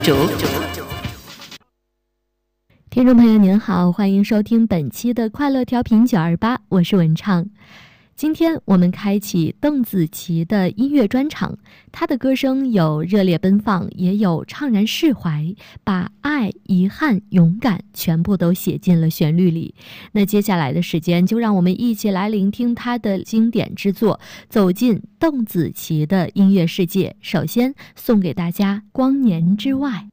听众朋友您好，欢迎收听本期的快乐调频928，我是文畅。今天我们开启邓紫棋的音乐专场，她的歌声有热烈奔放，也有怅然释怀，把爱、遗憾、勇敢全部都写进了旋律里。那接下来的时间，就让我们一起来聆听她的经典之作，走进邓紫棋的音乐世界。首先送给大家《光年之外》。